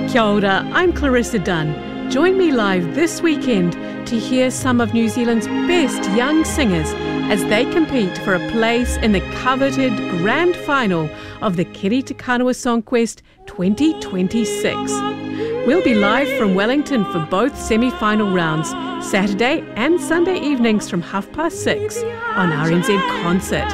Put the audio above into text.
Kia ora, I'm Clarissa Dunn. Join me live this weekend to hear some of New Zealand's best young singers as they compete for a place in the coveted grand final of the Kiri Te Kanawa Song Quest 2026. We'll be live from Wellington for both semi-final rounds, Saturday and Sunday evenings from 6:30 on RNZ Concert.